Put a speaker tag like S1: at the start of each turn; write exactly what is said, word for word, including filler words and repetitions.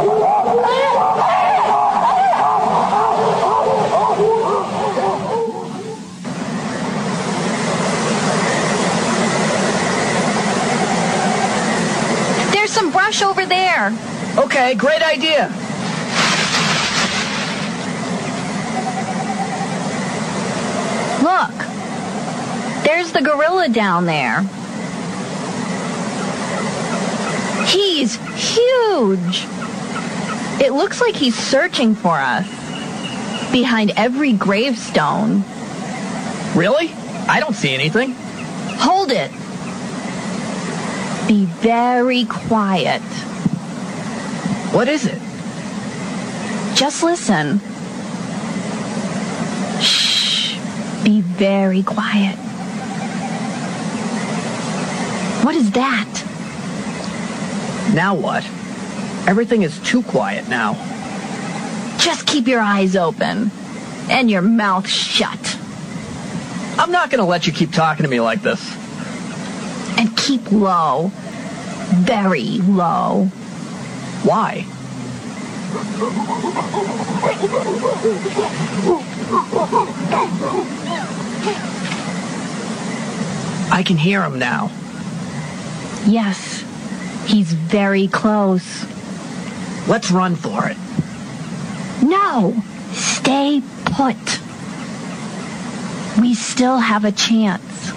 S1: There's some brush over there.
S2: Okay, great idea.
S1: Look, there's the gorilla down there. He's huge. It looks like he's searching for us behind every gravestone.
S2: Really? I don't see anything.
S1: Hold it. Be very quiet.
S2: What is it?
S1: Just listen. Shh. Be very quiet. What is that?
S2: Now what? Everything is too quiet now.
S1: Just keep your eyes open and your mouth shut.
S2: I'm not going to let you keep talking to me like this.
S1: And keep low. Very low.
S2: Why? I can hear him now.
S1: Yes, he's very close.
S2: Let's run for it.
S1: No, stay put. We still have a chance.